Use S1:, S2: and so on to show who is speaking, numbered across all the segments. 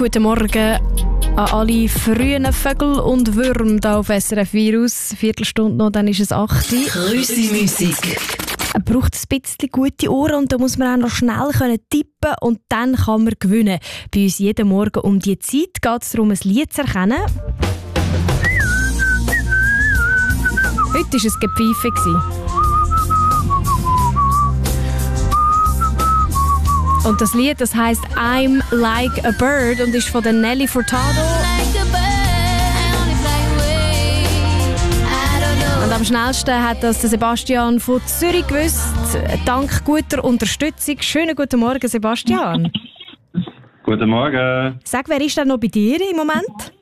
S1: Guten Morgen an alle frühen Vögel und Würmer hier auf SRF Virus. Viertelstunde noch, dann ist es 8 Uhr.
S2: Grüße Musik.
S1: Es braucht ein bisschen gute Ohren und da muss man auch noch schnell tippen und dann kann man gewinnen. Bei uns jeden Morgen um die Zeit geht es darum, ein Lied zu erkennen. Heute war es Gepfeife. Und das Lied, das heisst «I'm like a bird» und ist von der Nelly Furtado. Und am schnellsten hat das der Sebastian von Zürich gewusst. Dank guter Unterstützung. Schönen guten Morgen, Sebastian.
S3: Guten Morgen.
S1: Sag, wer ist denn noch bei dir im Moment?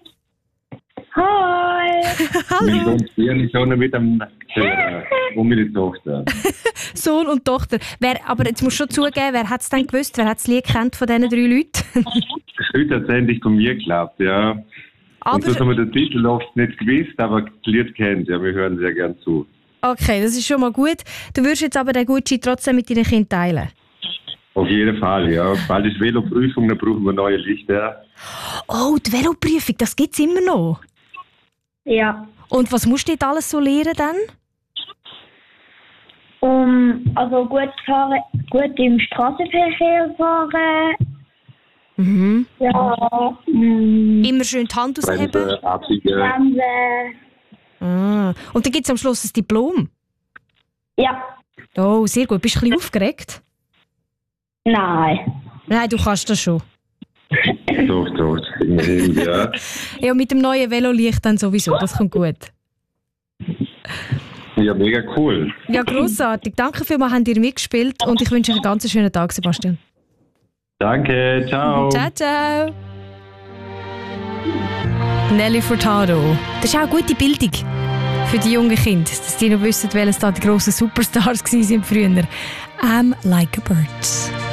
S4: Hi!
S1: Hallo.
S3: Ich schon mit dem und meine Tochter.
S1: Sohn und Tochter. Aber jetzt musst du schon zugeben, wer hat es denn gewusst? Wer hat das Lied kennt von diesen 3 Leuten?
S3: Heute hat es endlich von mir geklappt, ja. Und so haben wir den Titel oft nicht gewusst, aber das Lied kennt. Ja, wir hören sehr gerne zu.
S1: Okay, das ist schon mal gut. Du würdest jetzt aber den Gutschein trotzdem mit deinen Kindern teilen?
S3: Auf jeden Fall, ja. Bald ist Veloprüfung, dann brauchen wir neue Lichter.
S1: Oh, die Veloprüfung, das gibt es immer noch?
S4: Ja.
S1: Und was musst du dort alles so lernen dann?
S4: Also gut fahren, gut im Straßenverkehr fahren.
S1: Mhm.
S4: Ja.
S1: Immer schön die Hand ausheben.
S3: Bremsen, absiegen.
S4: Bremsen.
S1: Ah. Und dann gibt es am Schluss ein Diplom.
S4: Ja.
S1: Oh, sehr gut. Bist du ein bisschen aufgeregt?
S4: Nein.
S1: Nein, du kannst das schon.
S3: Doch, immerhin, ja.
S1: Ja, mit dem neuen Velolicht dann sowieso. Das kommt gut.
S3: Ja, mega cool.
S1: Ja, grossartig. Danke vielmals, habt ihr mitgespielt und ich wünsche euch einen ganz schönen Tag, Sebastian.
S3: Danke, ciao.
S1: Ciao, ciao. Nelly Furtado. Das ist auch eine gute Bildung für die jungen Kinder, dass die noch wissen, welches da die grossen Superstars waren früher. I'm like a bird.